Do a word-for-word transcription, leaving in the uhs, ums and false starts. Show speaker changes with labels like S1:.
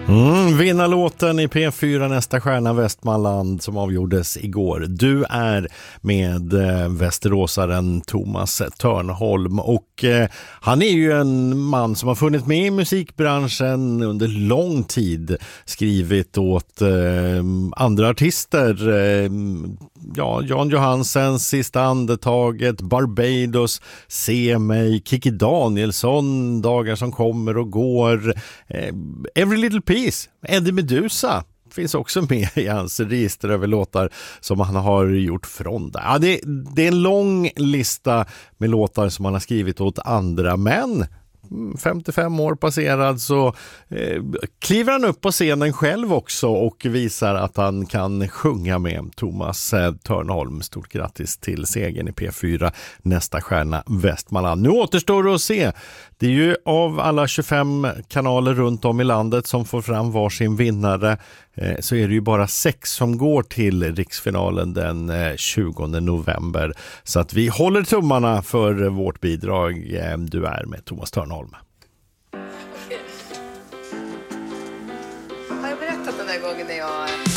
S1: Mm, vinnarlåten i P fyra Nästa stjärna Västmanland som avgjordes igår. Du är med eh, västeråsaren Thomas Törnholm och eh, han är ju en man som har funnits med i musikbranschen under lång tid, skrivit åt eh, andra artister, eh, ja, Jan Johansens Sista andetaget, Barbados, Se mig, Kiki Danielsson, Dagar som kommer och går, eh, Every Little Peace, Eddie Meduza finns också med i hans register över låtar som han har gjort från där. Ja, det, det är en lång lista med låtar som han har skrivit åt andra, men femtiofem år passerad så eh, kliver han upp på scenen själv också och visar att han kan sjunga med. Thomas eh, Törnholm, stort grattis till segern i P fyra Nästa stjärna Västmanland. Nu återstår det att se. Det är ju av alla tjugofem kanaler runt om i landet som får fram varsin vinnare, eh, så är det ju bara sex som går till riksfinalen den eh, tjugonde november. Så att vi håller tummarna för vårt bidrag. Eh, du är med Thomas Törnholm.
S2: Har jag berättat den där gången när jag